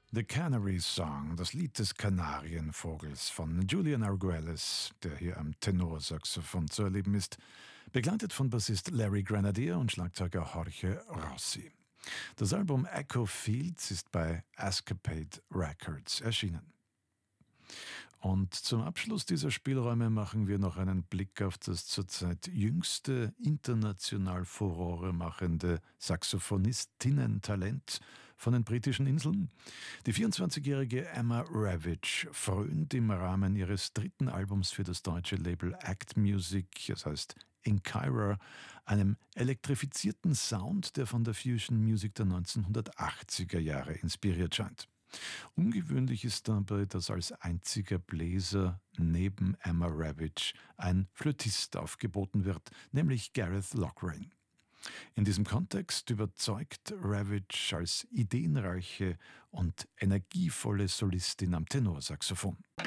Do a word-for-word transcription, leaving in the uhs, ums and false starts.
The Canary Song, das Lied des Kanarienvogels von Julian Arguelles, der hier am Tenorsaxophon zu erleben ist, begleitet von Bassist Larry Grenadier und Schlagzeuger Jorge Rossi. Das Album Echo Fields ist bei Escapade Records erschienen. Und zum Abschluss dieser Spielräume machen wir noch einen Blick auf das zurzeit jüngste international Furore machende Saxophonistinnen-Talent von den britischen Inseln. Die vierundzwanzigjährige Emma Ravitch frönt im Rahmen ihres dritten Albums für das deutsche Label Act Music, das heißt Inkyra, einem elektrifizierten Sound, der von der Fusion Music der neunzehnhundertachtziger Jahre inspiriert scheint. Ungewöhnlich ist dabei, dass als einziger Bläser neben Emma Ravitch ein Flötist aufgeboten wird, nämlich Gareth Loughrane. In diesem Kontext überzeugt Ravitch als ideenreiche und energievolle Solistin am Tenorsaxophon.